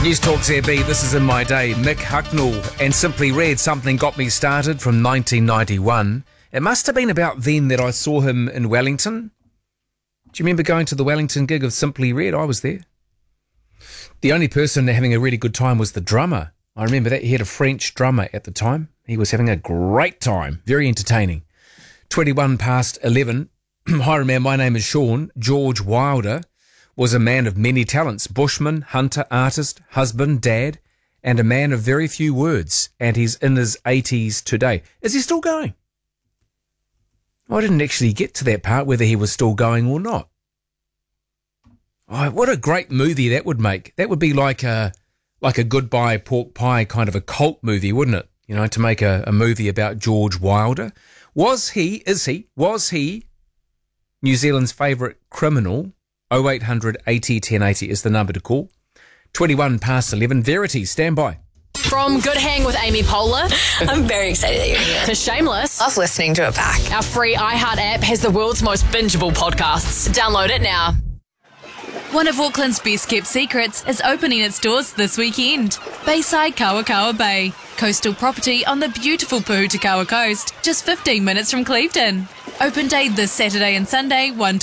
News Talk ZB, this is In My Day. Mick Hucknall and Simply Red, Something Got Me Started from 1991. It must have been about then that I saw him in Wellington. Do you remember going to the Wellington gig of Simply Red? I was there. The only person having a really good time was the drummer. I remember that. He had a French drummer at the time. He was having a great time. Very entertaining. 21 past 11. Hi, man. My name is Sean. George Wilder was a man of many talents, bushman, hunter, artist, husband, dad, and a man of very few words, and he's in his 80s today. Is he still going? I didn't actually get to that part, whether he was still going or not. Oh, what a great movie that would make. That would be like a Goodbye Pork Pie kind of a cult movie, wouldn't it? You know, to make a movie about George Wilder. Was he New Zealand's favourite criminal? 0800 80 1080 is the number to call. 21 past 11. Verity, stand by. From Good Hang with Amy Poehler I'm very excited that you're here. to Shameless, Love listening to it back. our free iHeart app has the world's most bingeable podcasts. Download it now. One of Auckland's best kept secrets is opening its doors this weekend. Bayside Kawakawa Bay. Coastal property on the beautiful Puhutakawa coast, just 15 minutes from Clevedon. Open day this Saturday and Sunday, 1